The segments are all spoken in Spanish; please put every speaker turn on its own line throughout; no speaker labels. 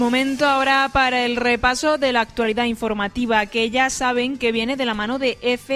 Momento ahora para el repaso de la actualidad informativa, que ya saben que viene de la mano de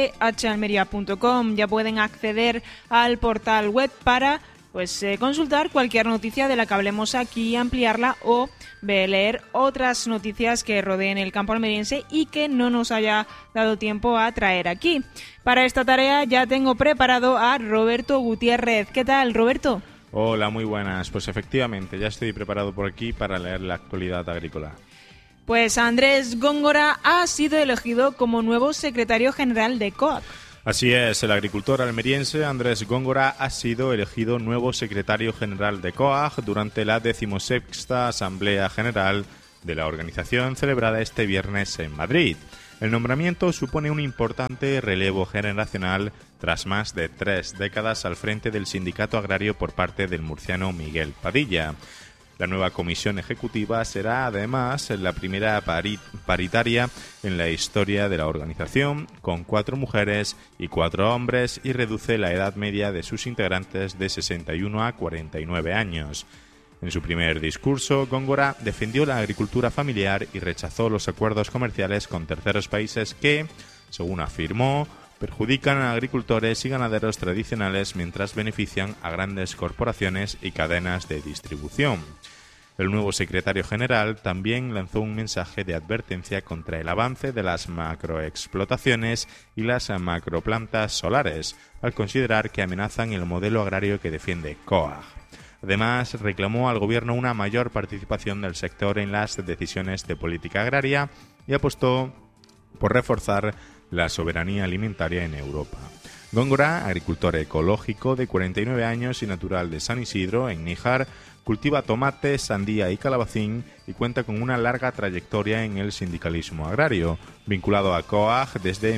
fhalmería.com. Ya pueden acceder al portal web para consultar cualquier noticia de la que hablemos aquí, ampliarla o leer otras noticias que rodeen el campo almeriense y que no nos haya dado tiempo a traer aquí. Para esta tarea ya tengo preparado a Roberto Gutiérrez. ¿Qué tal, Roberto?
Hola, muy buenas. Pues efectivamente, ya estoy preparado por aquí para leer la actualidad agrícola.
Pues Andrés Góngora ha sido elegido como nuevo secretario general de COAG.
Así es, el agricultor almeriense Andrés Góngora ha sido elegido nuevo secretario general de COAG durante la 16ª Asamblea General de la organización celebrada este viernes en Madrid. El nombramiento supone un importante relevo generacional tras más de 3 décadas al frente del sindicato agrario por parte del murciano Miguel Padilla. La nueva comisión ejecutiva será además la primera paritaria en la historia de la organización, con 4 mujeres y 4 hombres, y reduce la edad media de sus integrantes de 61 a 49 años. En su primer discurso, Góngora defendió la agricultura familiar y rechazó los acuerdos comerciales con terceros países que, según afirmó, perjudican a agricultores y ganaderos tradicionales mientras benefician a grandes corporaciones y cadenas de distribución. El nuevo secretario general también lanzó un mensaje de advertencia contra el avance de las macroexplotaciones y las macroplantas solares, al considerar que amenazan el modelo agrario que defiende COAG. Además, reclamó al gobierno una mayor participación del sector en las decisiones de política agraria y apostó por reforzar la soberanía alimentaria en Europa. Góngora, agricultor ecológico de 49 años y natural de San Isidro, en Níjar, cultiva tomate, sandía y calabacín y cuenta con una larga trayectoria en el sindicalismo agrario, vinculado a COAG desde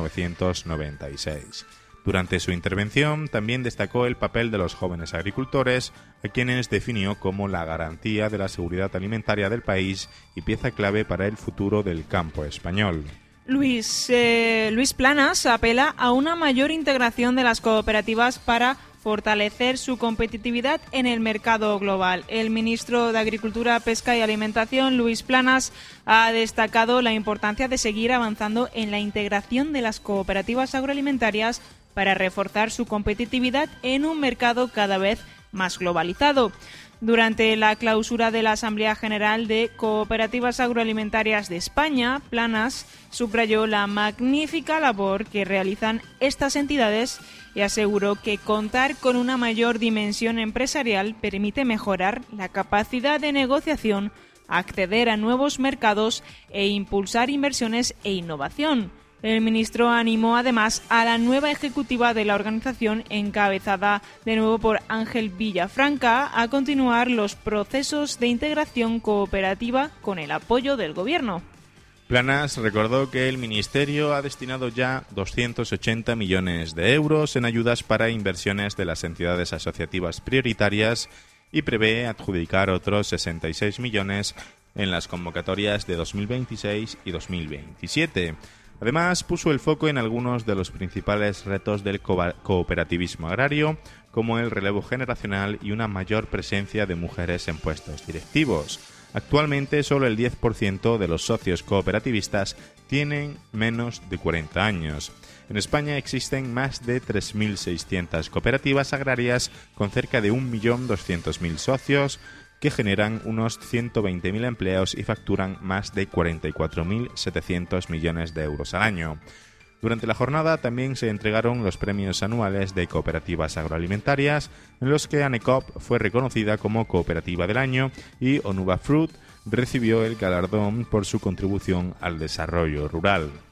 1996. Durante su intervención también destacó el papel de los jóvenes agricultores, a quienes definió como la garantía de la seguridad alimentaria del país y pieza clave para el futuro del campo español.
Luis Planas apela a una mayor integración de las cooperativas para fortalecer su competitividad en el mercado global. El ministro de Agricultura, Pesca y Alimentación, Luis Planas, ha destacado la importancia de seguir avanzando en la integración de las cooperativas agroalimentarias para reforzar su competitividad en un mercado cada vez más globalizado. Durante la clausura de la Asamblea General de Cooperativas Agroalimentarias de España, Planas subrayó la magnífica labor que realizan estas entidades y aseguró que contar con una mayor dimensión empresarial permite mejorar la capacidad de negociación, acceder a nuevos mercados e impulsar inversiones e innovación. El ministro animó además a la nueva ejecutiva de la organización, encabezada de nuevo por Ángel Villafranca, a continuar los procesos de integración cooperativa con el apoyo del gobierno.
Planas recordó que el Ministerio ha destinado ya 280 millones de euros en ayudas para inversiones de las entidades asociativas prioritarias y prevé adjudicar otros 66 millones en las convocatorias de 2026 y 2027. Además, puso el foco en algunos de los principales retos del cooperativismo agrario, como el relevo generacional y una mayor presencia de mujeres en puestos directivos. Actualmente, solo el 10% de los socios cooperativistas tienen menos de 40 años. En España existen más de 3.600 cooperativas agrarias con cerca de 1.200.000 socios, que generan unos 120.000 empleos y facturan más de 44.700 millones de euros al año. Durante la jornada también se entregaron los premios anuales de cooperativas agroalimentarias, en los que ANECOP fue reconocida como Cooperativa del Año y Onuba Fruit recibió el galardón por su contribución al desarrollo rural.